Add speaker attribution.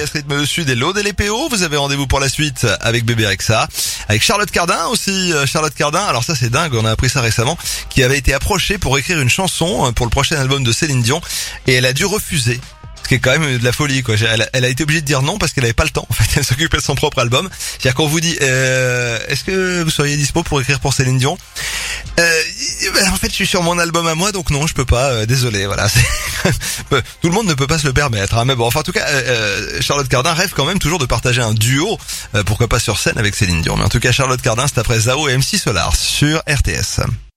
Speaker 1: RTS Rythme Sud et l'Aude et les PO. Vous avez rendez-vous pour la suite avec Bébé Rexha, avec Charlotte Cardin aussi. Charlotte Cardin, alors ça c'est dingue, on a appris ça récemment, qui avait été approchée pour écrire une chanson pour le prochain album de Céline Dion et elle a dû refuser. Ce qui est quand même de la folie, quoi. Elle a été obligée de dire non parce qu'elle avait pas le temps. En fait, elle s'occupait de son propre album. C'est-à-dire qu'on vous dit, est-ce que vous seriez dispo pour écrire pour Céline Dion? En fait, je suis sur mon album à moi, donc non, je peux pas. Désolé, voilà. Tout le monde ne peut pas se le permettre. Hein, mais bon, enfin, en tout cas, Charlotte Cardin rêve quand même toujours de partager un duo, pourquoi pas sur scène avec Céline Dion. Mais en tout cas, Charlotte Cardin, c'est après Zao et MC Solar sur RTS.